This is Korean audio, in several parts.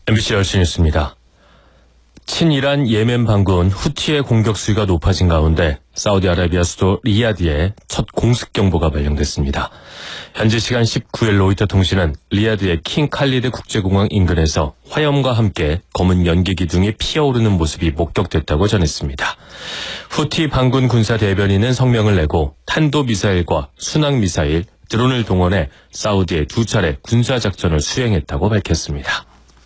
MBC 열신 뉴스입니다. 친이란 예멘 반군 후티의 공격 수위가 높아진 가운데 사우디아라비아 수도 리야드에 첫 공습 경보가 발령됐습니다. 현지 시간 19일 로이터 통신은 리야드의 킹 칼리드 국제공항 인근에서 화염과 함께 검은 연기 기둥이 피어오르는 모습이 목격됐다고 전했습니다. 후티 반군 군사 대변인은 성명을 내고 탄도미사일과 순항미사일, 드론을 동원해 사우디에 2차례 군사작전을 수행했다고 밝혔습니다.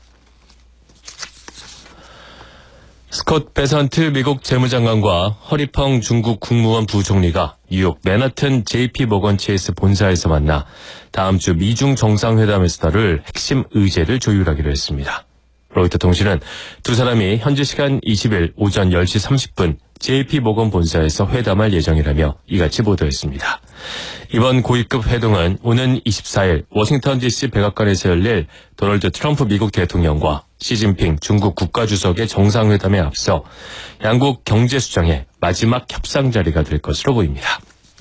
스콧 베선트 미국 재무장관과 허리펑 중국 국무원 부총리가 뉴욕 맨하튼 JP 모건 체이스 본사에서 만나 다음 주 미중 정상회담에서 다룰 핵심 의제를 조율하기로 했습니다. 로이터 통신은 두 사람이 현지 시간 20일 오전 10시 30분 JP 모건 본사에서 회담할 예정이라며 이같이 보도했습니다. 이번 고위급 회동은 오는 24일 워싱턴 DC 백악관에서 열릴 도널드 트럼프 미국 대통령과 시진핑 중국 국가주석의 정상회담에 앞서 양국 경제수장의 마지막 협상 자리가 될 것으로 보입니다.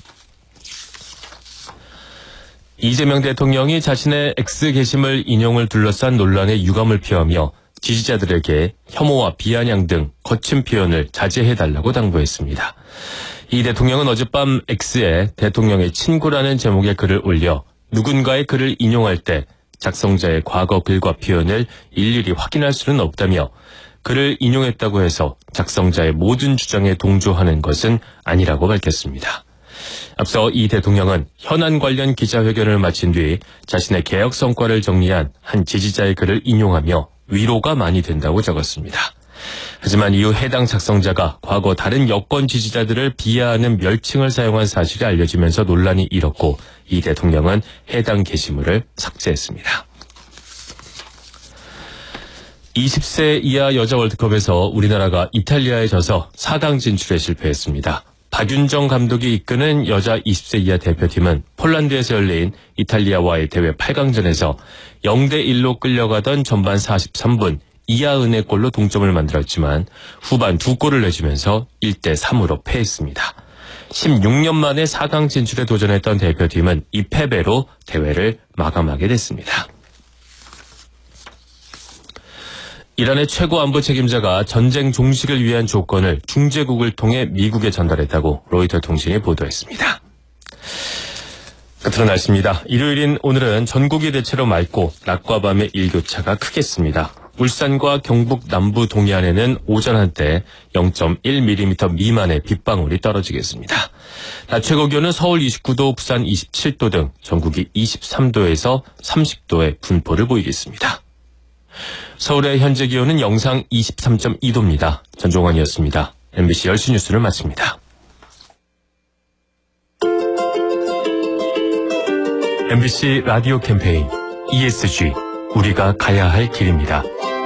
이재명 대통령이 자신의 X 게시물 인용을 둘러싼 논란에 유감을 표하며 지지자들에게 혐오와 비아냥 등 거친 표현을 자제해달라고 당부했습니다. 이 대통령은 어젯밤 X에 대통령의 친구라는 제목의 글을 올려 누군가의 글을 인용할 때 작성자의 과거 글과 표현을 일일이 확인할 수는 없다며 글을 인용했다고 해서 작성자의 모든 주장에 동조하는 것은 아니라고 밝혔습니다. 앞서 이 대통령은 현안 관련 기자회견을 마친 뒤 자신의 개혁 성과를 정리한 한 지지자의 글을 인용하며 위로가 많이 된다고 적었습니다. 하지만 이후 해당 작성자가 과거 다른 여권 지지자들을 비하하는 멸칭을 사용한 사실이 알려지면서 논란이 일었고 이 대통령은 해당 게시물을 삭제했습니다. 20세 이하 여자 월드컵에서 우리나라가 이탈리아에 져서 4강 진출에 실패했습니다. 박윤정 감독이 이끄는 여자 20세 이하 대표팀은 폴란드에서 열린 이탈리아와의 대회 8강전에서 0대1로 끌려가던 전반 43분 이하은의 골로 동점을 만들었지만 후반 2골을 내주면서 1대3으로 패했습니다. 16년 만에 4강 진출에 도전했던 대표팀은 이 패배로 대회를 마감하게 됐습니다. 이란의 최고 안보 책임자가 전쟁 종식을 위한 조건을 중재국을 통해 미국에 전달했다고 로이터 통신이 보도했습니다. 끝으로 날씨입니다. 일요일인 오늘은 전국이 대체로 맑고 낮과 밤의 일교차가 크겠습니다. 울산과 경북 남부 동해안에는 오전 한때 0.1mm 미만의 빗방울이 떨어지겠습니다. 낮 최고 기온은 서울 29도, 부산 27도 등 전국이 23도에서 30도의 분포를 보이겠습니다. 서울의 현재 기온은 영상 23.2도입니다. 전종환이었습니다. MBC 열시 뉴스를 마칩니다. MBC 라디오 캠페인 ESG, 우리가 가야 할 길입니다.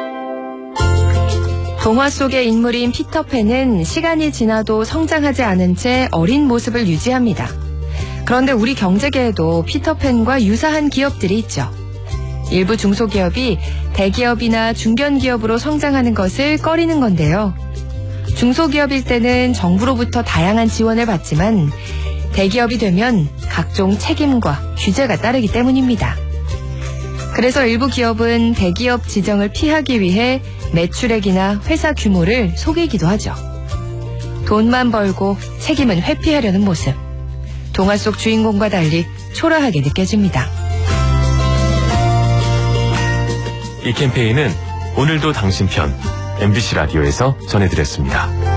동화 속의 인물인 피터팬은 시간이 지나도 성장하지 않은 채 어린 모습을 유지합니다. 그런데 우리 경제계에도 피터팬과 유사한 기업들이 있죠. 일부 중소기업이 대기업이나 중견기업으로 성장하는 것을 꺼리는 건데요. 중소기업일 때는 정부로부터 다양한 지원을 받지만 대기업이 되면 각종 책임과 규제가 따르기 때문입니다. 그래서 일부 기업은 대기업 지정을 피하기 위해 매출액이나 회사 규모를 속이기도 하죠. 돈만 벌고 책임은 회피하려는 모습. 동화 속 주인공과 달리 초라하게 느껴집니다. 이 캠페인은 오늘도 당신 편 MBC 라디오에서 전해드렸습니다.